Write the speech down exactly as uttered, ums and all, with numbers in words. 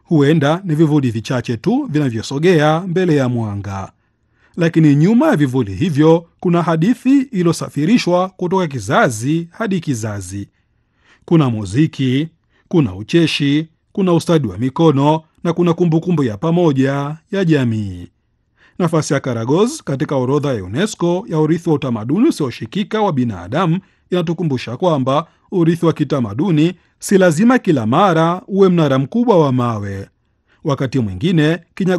Huenda ni vivuli vichache tu vinavyosogea mbele ya mwanga, lakini nyuma ya vivuli hivyo kuna hadithi iliyosafirishwa kutoka kizazi hadi kizazi. Kuna muziki, kuna ucheshi, kuna ustadi wa mikono na kuna kumbukumbu ya pamoja ya jamii. Nafasi ya Karagoz katika orodha ya UNESCO ya urithi wa utamaduni usioshikika wa binadamu inatukumbusha kwamba urithi wa kitamaduni si lazima kila mara uwe mnara mkubwa wa mawe. Wakati mwingine kinyago